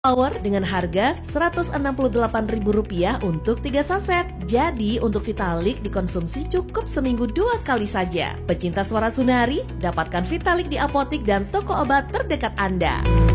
Power dengan harga Rp168.000 untuk 3 saset. Jadi untuk Vitalik dikonsumsi cukup seminggu 2 kali saja. Pecinta suara Sunari, dapatkan Vitalik di apotik dan toko obat terdekat Anda.